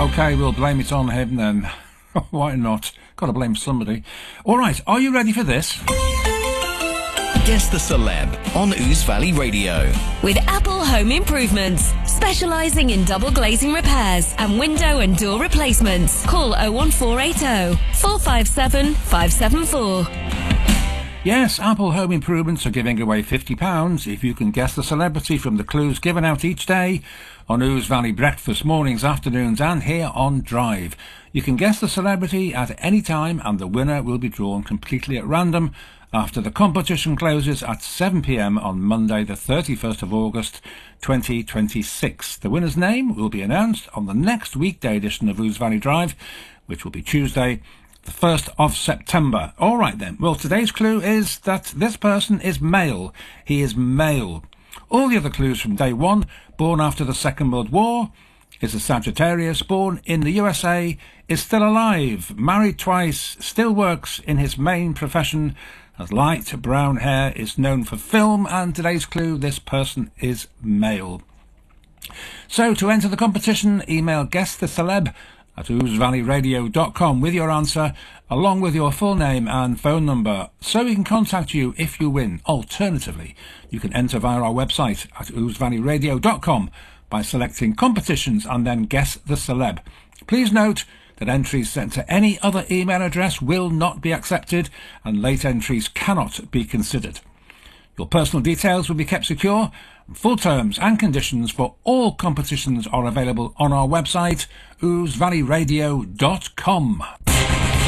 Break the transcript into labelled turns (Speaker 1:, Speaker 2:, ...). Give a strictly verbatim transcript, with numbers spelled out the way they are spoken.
Speaker 1: OK, we'll blame it on him then. Why not? Got to blame somebody. All right, are you ready for this?
Speaker 2: Guess the Celeb on Ouse Valley Radio.
Speaker 3: With Apple Home Improvements, specialising in double glazing repairs and window and door replacements. Call oh one four eight oh, four five seven, five seven four.
Speaker 1: Yes, Apple Home Improvements are giving away fifty pounds if you can guess the celebrity from the clues given out each day on Ouse Valley Breakfast, mornings, afternoons and here on Drive. You can guess the celebrity at any time and the winner will be drawn completely at random after the competition closes at seven p m on Monday the thirty-first of August twenty twenty-six. The winner's name will be announced on the next weekday edition of Ouse Valley Drive, which will be Tuesday the first of September. All right then. Well, today's clue is that this person is male. He is male. All the other clues from day one: born after the Second World War, is a Sagittarius, born in the U S A, is still alive, married twice, still works in his main profession, has light brown hair, is known for film, and today's clue: this person is male. So to enter the competition, email guess the celeb at ouse valley radio dot com with your answer, along with your full name and phone number, so we can contact you if you win. Alternatively, you can enter via our website at ouse valley radio dot com by selecting competitions and then guess the celeb. Please note that entries sent to any other email address will not be accepted and late entries cannot be considered. Your personal details will be kept secure. Full terms and conditions for all competitions are available on our website, ouse valley radio dot com.